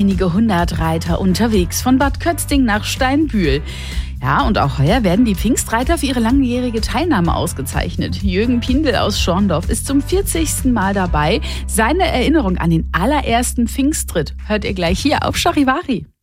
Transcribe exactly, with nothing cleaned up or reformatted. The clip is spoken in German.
einige hundert Reiter unterwegs von Bad Kötzting nach Steinbühl. Ja, und auch heuer werden die Pfingstreiter für ihre langjährige Teilnahme ausgezeichnet. Jürgen Pindel aus Schorndorf ist zum vierzigsten Mal dabei. Seine Erinnerung an den allerersten Pfingstritt hört ihr gleich hier auf Charivari.